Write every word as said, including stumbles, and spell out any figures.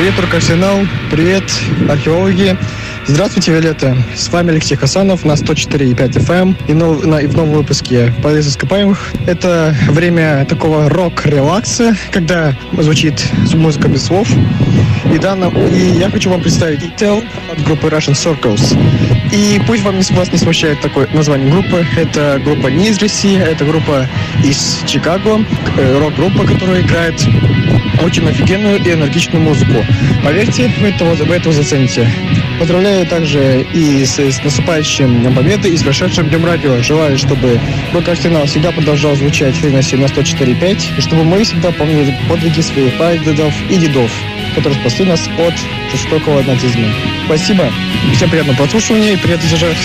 Привет, Рок-Арсенал, привет, археологи. Здравствуйте, Виолетта. С вами Алексей Хасанов на сто четыре и пять эф эм и, нов, на, и в новом выпуске «Полез ископаемых». Это время такого рок-релакса, когда звучит музыка без слов. И, данном, и я хочу вам представить Tell от группы Russian Circles. И пусть вам, вас не смущает такое название группы. Это группа не из России, это группа из Чикаго, рок-группа, которая играет очень офигенную и энергичную музыку. Поверьте, вы этого, вы этого зацените. Поздравляю также и с, с наступающим Днем Победы, и с прошедшим Днем Радио. Желаю, чтобы Рок-Арсенал всегда продолжал звучать на сто четыре и пять, и чтобы мы всегда помнили подвиги своих прадедов и дедов, которые спасли нас от жестокого нацизма. Спасибо, всем приятного прослушивания и приятного